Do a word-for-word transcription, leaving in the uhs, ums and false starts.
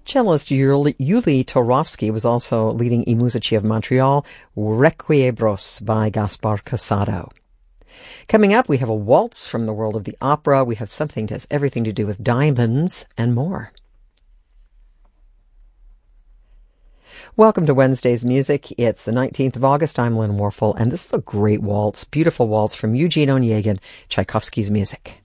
Cellist Yuli, Yuli Torovsky was also leading I Musici of Montreal, Requiebros by Gaspar Casado. Coming up, we have a waltz from the world of the opera. We have something that has everything to do with diamonds and more. Welcome to Wednesday's Music. It's the nineteenth of August. I'm Lynn Warfel, and this is a great waltz, beautiful waltz from Eugene Onegin, Tchaikovsky's music.